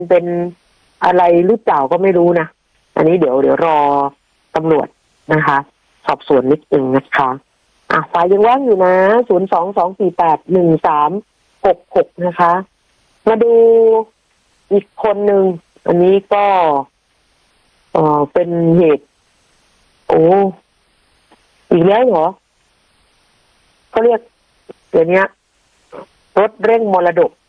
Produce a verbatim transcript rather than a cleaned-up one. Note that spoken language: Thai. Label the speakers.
Speaker 1: เป็นอะไรหรือเปล่าก็ไม่รู้นะอันนี้เดี๋ยวเดี๋ยวรอตำรวจนะคะสอบสวนนิดนึงนะคะอ่ะฝ่ายยังว่างอยู่นะศูนย์สองสองสี่แปดหนึ่งสามหกหกนะคะมาดูอีกคนหนึ่งอันนี้ก็เออเป็นเหตุโอ้อีกแล้วเหรอเขาเรียกเดี๋ยวนี้รถเร่งมรดก